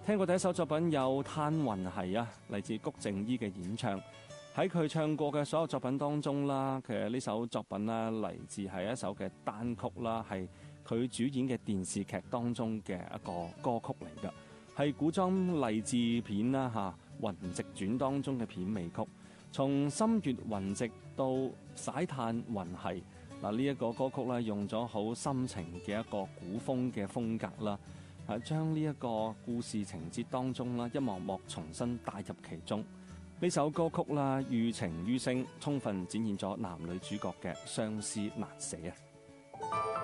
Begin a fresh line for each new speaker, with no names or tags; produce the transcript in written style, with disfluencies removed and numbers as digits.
聽過第一首作品有《嘆雲係》啊，嚟自谷靜依嘅演唱。喺佢唱過嘅所有作品當中啦，其實呢首作品啦嚟自係一首嘅單曲啦，係佢主演嘅電視劇當中嘅一個歌曲嚟㗎，係古裝勵志片啦《雲夕傳》當中嘅片尾曲。從心悅雲夕到曬嘆雲係嗱，呢一個歌曲咧用咗好深情嘅一個古風嘅風格啦，將呢一個故事情節當中啦一幕幕重新帶入其中。呢首歌曲啦寓情於聲，充分展現咗男女主角嘅相思難捨啊！